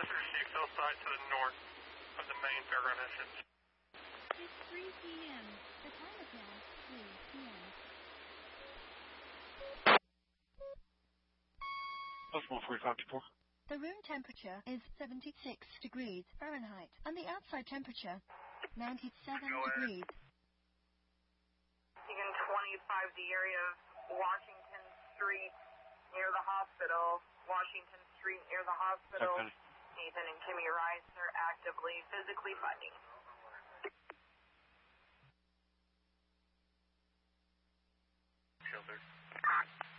Desert Sheephill site to the north of the main fairground entrance. It's 3 p.m. The time is now 3 p.m. Plus 14524. The room temperature is 76 degrees Fahrenheit, and the outside temperature 97 degrees. Beacon 25, the area of Washington Street near the hospital. Washington Street near the hospital. Okay. Nathan and Kimmy Rice are actively physically fighting. Shelter.